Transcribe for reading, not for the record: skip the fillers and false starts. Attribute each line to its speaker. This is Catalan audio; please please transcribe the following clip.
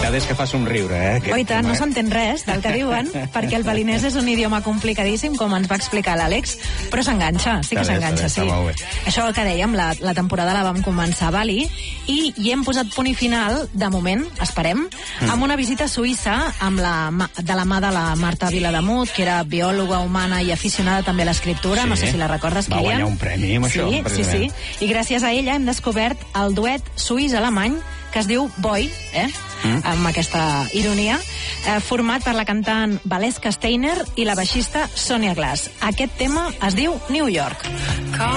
Speaker 1: veritat és que fa somriure,
Speaker 2: Oi tant, no s'entén res del que diuen, perquè el balinès és un idioma complicadíssim, com ens va explicar l'Àlex, però s'enganxa, sí que s'enganxa, sí. Això que dèiem, la temporada la vam començar a Bali i hi hem posat punt i final, de moment, esperem, amb una visita a Suïssa de la mà de la Marta Vilademut, que era biòloga humana i aficionada també a l'escriptura, no sé si la recordes, Kilian.
Speaker 1: Va guanyar un premi amb això,
Speaker 2: precisament. Sí. I gràcies a ella hem descobert el duet suís-alemany que es diu Boy, amb aquesta ironia, format per la cantant Valeska Steiner i la baixista Sonia Glass. Aquest tema es diu New York.